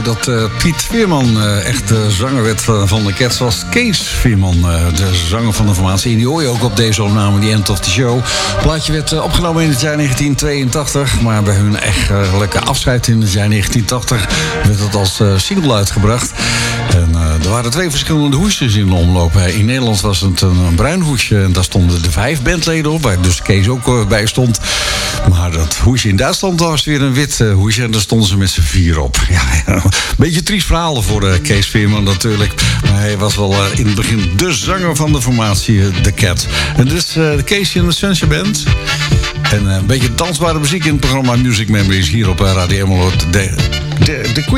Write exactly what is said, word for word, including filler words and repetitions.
dat uh, Piet Veerman uh, echt de zanger werd van, van de Cats, was Kees Veerman, uh, de zanger van de formatie. En die hoor je ook op deze opname, The End of the Show. Het plaatje werd uh, opgenomen in het jaar negentien tweeëntachtig, maar bij hun echt uh, lekker afscheid in het jaar negentien tachtig werd het als uh, single uitgebracht. En uh, er waren twee verschillende hoesjes in de omloop. In Nederland was het een, een bruin hoesje en daar stonden de vijf bandleden op, waar dus Kees ook uh, bij stond. Maar dat hoesje in Duitsland was weer een wit uh, hoesje en daar stonden ze met z'n vier op. Ja, ja, een beetje triest verhalen voor uh, Kees Veerman natuurlijk. Maar hij was wel uh, in het begin de zanger van de formatie uh, The Cat. En dus uh, de Kees in de Sunshine Band. En uh, een beetje dansbare muziek in het programma Music Memories hier op uh, Radio Emmeloord. De, de, de